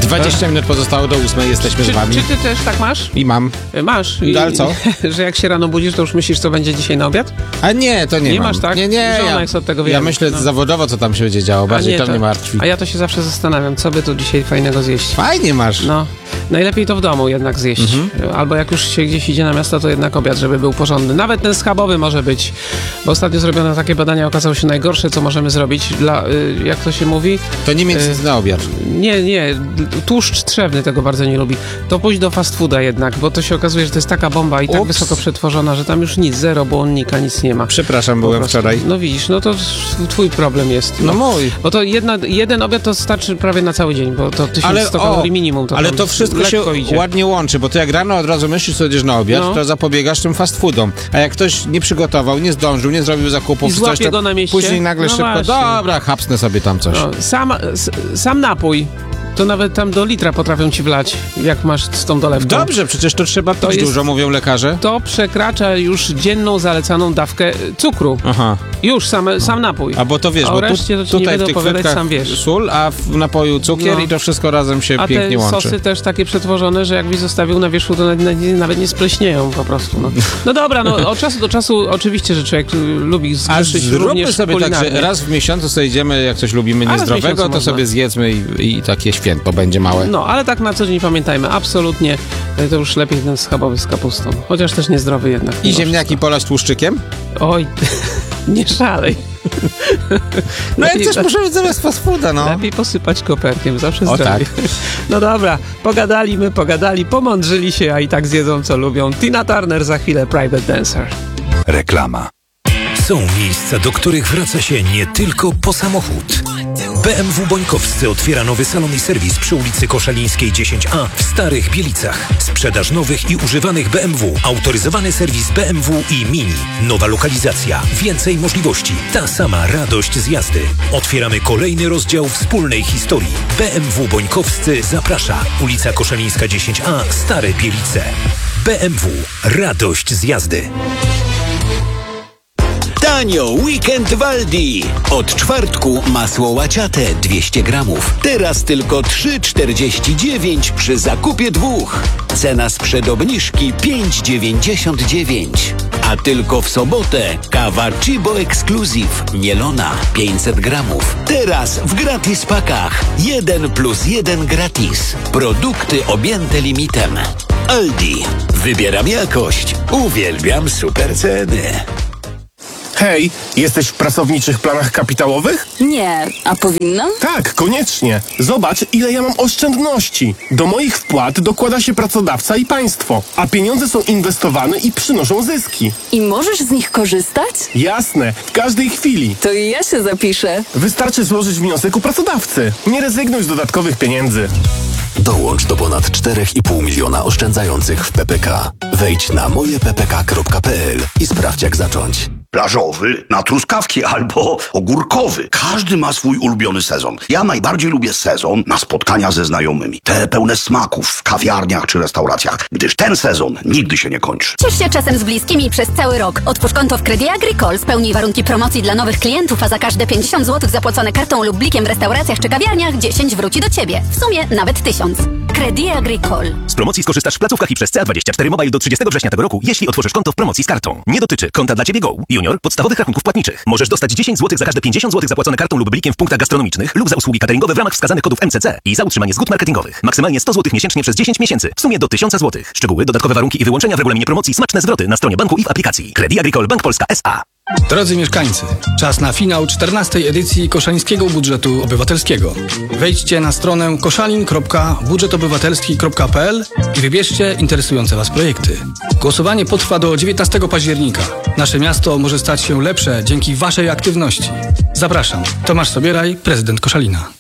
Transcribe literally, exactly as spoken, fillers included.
dwadzieścia minut pozostało do ósmej, jesteśmy czy, z wami. Czy ty też tak masz? I mam. Masz. I, ale co? Że jak się rano budzisz, to już myślisz, co będzie dzisiaj na obiad? A nie, to nie Nie mam. masz, tak? Nie, nie. Żona Ja, jest od tego, ja wiem. myślę No. zawodowo, co tam się będzie działo. Bardziej A to to, mnie martwi. A ja to się zawsze zastanawiam, co by tu dzisiaj fajnego zjeść. Fajnie masz. No, najlepiej to w domu jednak zjeść. Mhm. Albo jak już się gdzieś idzie na miasto, to jednak obiad, żeby był porządny. Nawet ten schabowy może być, bo ostatnio zrobiono takie badania, okazało się najgorsze, co możemy zrobić dla, y, jak to się mówi? To nie mieć nic na obiad. Nie, nie, tłuszcz trzewny tego bardzo nie lubi. To pójść do fast fooda jednak, bo to się okazuje, że to jest taka bomba i tak Ups. wysoko przetworzona, że tam już nic, zero błonnika, nic nie ma. Przepraszam, Po byłem prostu. wczoraj. No widzisz, no to twój problem jest. No mój. Bo to jedna, jeden obiad to starczy prawie na cały dzień, bo to tysiąc sto kalorii minimum. To ale tam to wszystko się idzie. ładnie łączy, bo ty jak rano od razu myślisz, co jedziesz na obiad, No. to zapobiegasz tym fast foodom. A jak ktoś nie przygotował, nie zdążył, nie zrobił zakupów, I czy coś, złapie to go na mieście. później nagle No szybko, właśnie. dobra, chapsnę sobie tam coś. No, sam, s, sam napój. To nawet tam do litra potrafią ci wlać, jak masz z tą dolewką. Dobrze, przecież to trzeba pić jest- dużo, mówią lekarze. To przekracza już dzienną zalecaną dawkę cukru. Aha. Już sam, sam napój. A bo to wiesz, A o bo tu, reszcie to ci nie tutaj w będę tych opowiadać, kwykach sam wiesz. sól, a w napoju cukier No. i to wszystko razem się A pięknie te łączy. sosy też takie przetworzone, że jakbyś zostawił na wierzchu, to nawet, nawet nie spleśnieją po prostu. No, no dobra, no od czasu do czasu oczywiście, że człowiek y, lubi A zgrzeszyć zróbmy również sobie tak, kulinarnie. że raz w miesiącu sobie idziemy, jak coś lubimy A raz w niezdrowego, miesiącu to można. sobie zjedzmy i, i takie święto będzie małe. No, ale tak na co dzień pamiętajmy, absolutnie y, to już lepiej ten schabowy z kapustą. Chociaż też niezdrowy jednak. I mimo ziemniaki polać tłuszczykiem? wszystko. Oj, nie szalej. No jak Lepiej- coś muszę być zamiast fast fooda, no. Lepiej posypać koperkiem, zawsze O, zdrowie. tak. No dobra, pogadali my, pogadali, pomądrzyli się, a i tak zjedzą co lubią. Tina Turner za chwilę, Private Dancer. Reklama. Są miejsca, do których wraca się nie tylko po samochód. B M W Bońkowscy otwiera nowy salon i serwis przy ulicy Koszalińskiej dziesięć A w Starych Bielicach. Sprzedaż nowych i używanych B M W. Autoryzowany serwis B M W i Mini. Nowa lokalizacja. Więcej możliwości. Ta sama radość z jazdy. Otwieramy kolejny rozdział wspólnej historii. B M W Bońkowscy zaprasza. Ulica Koszalińska dziesięć A, Stare Bielice. B M W. Radość z jazdy. Tanio, weekend w Aldi. Od czwartku masło łaciate dwieście gramów. Teraz tylko trzy czterdzieści dziewięć przy zakupie dwóch. Cena sprzed obniżki pięć dziewięćdziesiąt dziewięć. A tylko w sobotę kawa Chibo Exclusive mielona pięćset gramów. Teraz w gratis pakach. jeden plus jeden gratis. Produkty objęte limitem. Aldi. Wybieram jakość. Uwielbiam super ceny. Hej, jesteś w pracowniczych planach kapitałowych? Nie, a powinnam? Tak, koniecznie. Zobacz, ile ja mam oszczędności. Do moich wpłat dokłada się pracodawca i państwo, a pieniądze są inwestowane i przynoszą zyski. I możesz z nich korzystać? Jasne, w każdej chwili. To i ja się zapiszę. Wystarczy złożyć wniosek u pracodawcy. Nie rezygnuj z dodatkowych pieniędzy. Dołącz do ponad cztery i pół miliona oszczędzających w P P K. Wejdź na moje p p k kropka p l i sprawdź, jak zacząć. Plażowy, na truskawki albo ogórkowy. Każdy ma swój ulubiony sezon. Ja najbardziej lubię sezon na spotkania ze znajomymi. Te pełne smaków w kawiarniach czy restauracjach, gdyż ten sezon nigdy się nie kończy. Ciesz się czasem z bliskimi przez cały rok. Otwórz konto w Credit Agricole, spełnij warunki promocji dla nowych klientów, a za każde pięćdziesiąt złotych zapłacone kartą lub blikiem w restauracjach czy kawiarniach dziesięć wróci do Ciebie. W sumie nawet tysiąc. Credit Agricole. Z promocji skorzystasz w placówkach i przez C A dwadzieścia cztery Mobile do trzydziestego września tego roku, jeśli otworzysz konto w promocji z kartą. Nie dotyczy konta dla Ciebie Go, Junior, podstawowych rachunków płatniczych. Możesz dostać dziesięć złotych za każde pięćdziesiąt złotych zapłacone kartą lub blikiem w punktach gastronomicznych lub za usługi cateringowe w ramach wskazanych kodów M C C i za utrzymanie zgód marketingowych. Maksymalnie sto złotych miesięcznie przez dziesięć miesięcy. W sumie do tysiąc złotych. Szczegóły, dodatkowe warunki i wyłączenia w regulaminie promocji, smaczne zwroty na stronie banku i w aplikacji. Credit Agricole Bank Polska S A. Drodzy mieszkańcy, czas na finał czternastej edycji Koszalińskiego Budżetu Obywatelskiego. Wejdźcie na stronę koszalin kropka budżet obywatelski kropka p l i wybierzcie interesujące Was projekty. Głosowanie potrwa do dziewiętnastego października. Nasze miasto może stać się lepsze dzięki Waszej aktywności. Zapraszam. Tomasz Sobieraj, prezydent Koszalina.